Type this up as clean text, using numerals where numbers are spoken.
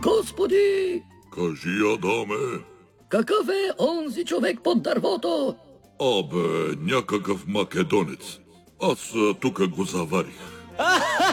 Господи! Кажи, Адаме. Какъв е онзи човек под дървото? Абе, някакъв македонец. Аз тук го заварих.